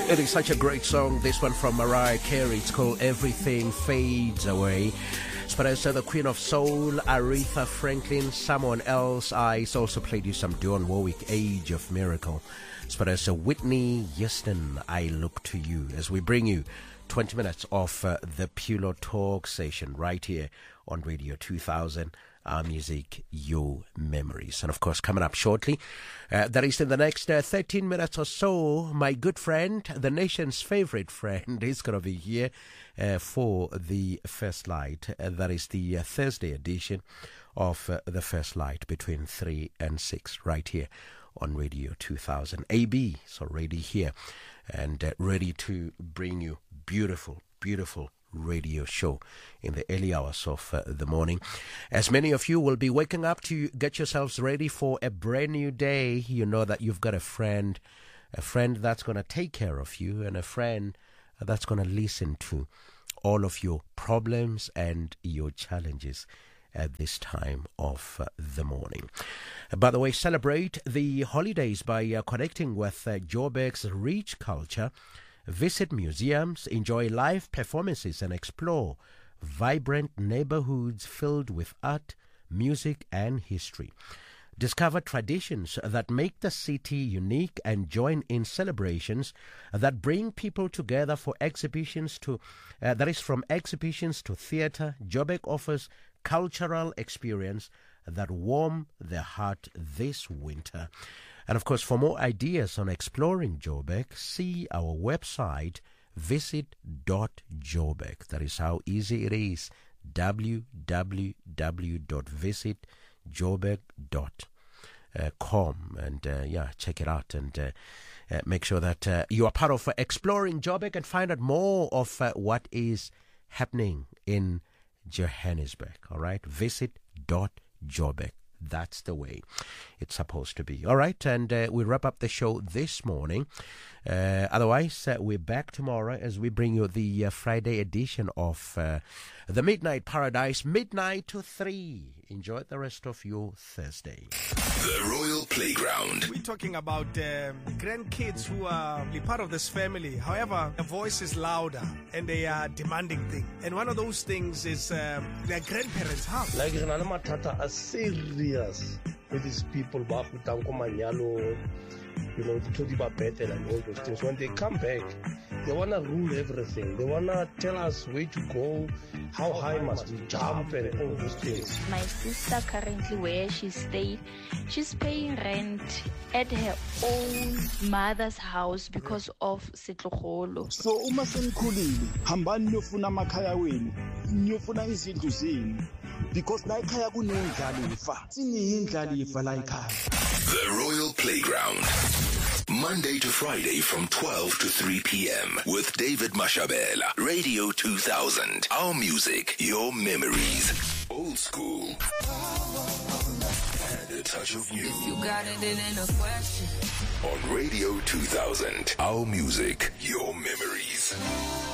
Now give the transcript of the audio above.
It is such a great song, this one from Mariah Carey. It's called Everything Fades Away. Sparesa, the Queen of Soul, Aretha Franklin, Someone Else. I also played you some Dionne Warwick, Age of Miracle. Sparesa, Whitney Houston, I Look to You, as we bring you 20 minutes of the Pulo Talk session right here on Radio 2000. Our music, your memories. And of course, coming up shortly, that is in the next 13 minutes or so, my good friend, the nation's favorite friend, is going to be here for the First Light. That is the Thursday edition of the First Light between 3 and 6 right here on Radio 2000. AB is already here and ready to bring you beautiful radio show in the early hours of the morning. As many of you will be waking up to get yourselves ready for a brand new day, you know that you've got a friend that's going to take care of you, and a friend that's going to listen to all of your problems and your challenges at this time of the morning. By the way, celebrate the holidays by connecting with Joburg's rich culture. Visit museums, enjoy live performances, and explore vibrant neighborhoods filled with art, music, and history. Discover traditions that make the city unique and join in celebrations that bring people together for exhibitions from exhibitions to theater. Joburg offers cultural experience that warm the heart this winter. And of course, for more ideas on exploring Joburg, see our website, visit.joburg. That is how easy it is, www.visitjoburg.com. And check it out and make sure that you are part of exploring Joburg and find out more of what is happening in Johannesburg. All right, visit.joburg. That's the way it's supposed to be. All right, and we wrap up the show this morning. Otherwise, we're back tomorrow as we bring you the Friday edition of the Midnight Paradise, midnight to 3. Enjoy the rest of your Thursday. The Royal Playground. We're talking about grandkids who are part of this family. However, the voice is louder and they are demanding things. And one of those things is their grandparents' house. Like Matata are serious with these people, the Todiba Betel and all those things. When they come back, they want to rule everything. They want to tell us where to go, how high must we jump, and all those things. My sister currently, where she stayed, she's paying rent at her own mother's house because of Setlogolo. So uma senikhulile hambani niyofuna amakhaya wenu, niyofuna izindlu zenu, because la ekhaya kunendlalifa. Siniyindlalifa la ekhaya. The Royal Playground. Monday to Friday from 12 to 3 p.m. with David Mashabela. Radio 2000. Our music, your memories. Old school. And a touch of new. If you got it, it ain't a question. On Radio 2000. Our music, your memories.